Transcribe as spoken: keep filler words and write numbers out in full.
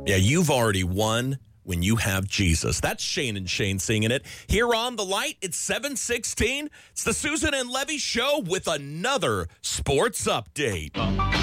Yeah, you've already won when you have Jesus. That's Shane and Shane singing it. Here on The Light, it's seven sixteen. It's the Susan and Levy Show with another sports update.